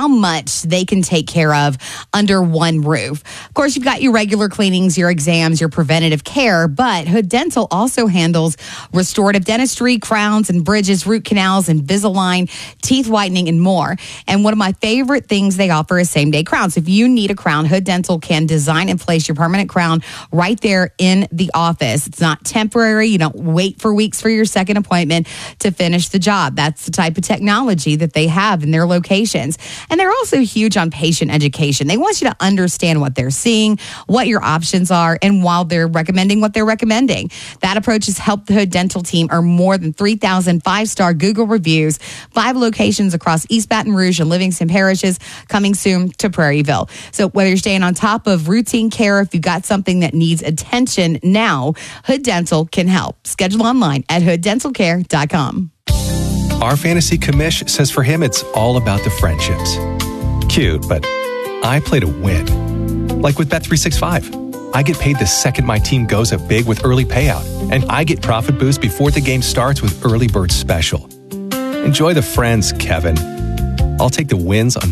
how much they can take care of under one roof. Of course, you've got your regular cleanings, your exams, your preventative care, but Hood Dental also handles restorative dentistry, crowns and bridges, root canals, Invisalign, teeth whitening, and more. And one of my favorite things they offer is same-day crowns. If you need a crown, Hood Dental can design and place your permanent crown right there in the office. It's not temporary. You don't wait for weeks for your second appointment to finish the job. That's the type of technology that they have in their locations. And they're also huge on patient education. They want you to understand what they're seeing, what your options are, and while they're recommending what they're recommending. That approach has helped the Hood Dental team earn more than 3,000 five-star Google reviews, 5 locations across East Baton Rouge and Livingston parishes, coming soon to Prairieville. So whether you're staying on top of routine care, if you've got something that needs attention now, Hood Dental can help. Schedule online at hooddentalcare.com. Our fantasy commish says for him it's all about the friendships. Cute, but I play to win. Like with Bet365. I get paid the second my team goes up big with early payout, and I get profit boost before the game starts with Early Bird Special. Enjoy the friends, Kevin. I'll take the wins on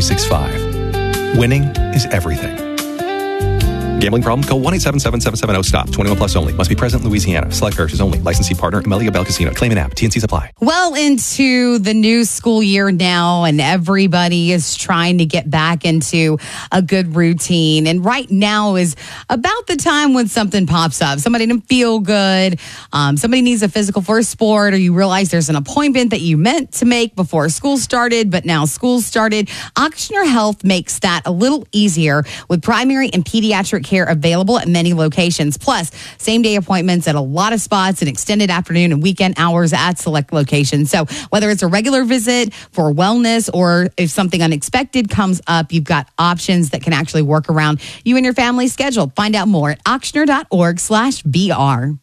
Bet365. Winning is everything. Gambling problem? Call 1-877-770-STOP. 21 plus only. Must be present in Louisiana. Select parishes only. Licensee partner, Amelia Bell Casino. Claim and app. T&Cs apply. Well into the new school year now, and everybody is trying to get back into a good routine. And right now is about the time when something pops up. Somebody didn't feel good. Somebody needs a physical for a sport, or you realize there's an appointment that you meant to make before school started, but now school started. Ochsner Health makes that a little easier with primary and pediatric care available at many locations. Plus, same-day appointments at a lot of spots and extended afternoon and weekend hours at select locations. So whether it's a regular visit for wellness or if something unexpected comes up, you've got options that can actually work around you and your family's schedule. Find out more at ochsner.org/BR.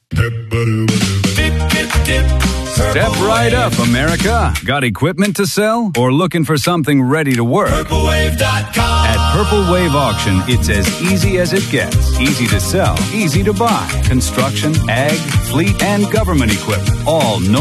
Step right up, America. Got equipment to sell or looking for something ready to work? PurpleWave.com. At Purple Wave Auction, it's as easy as it gets. Easy to sell, easy to buy. Construction, ag, fleet, and government equipment. All no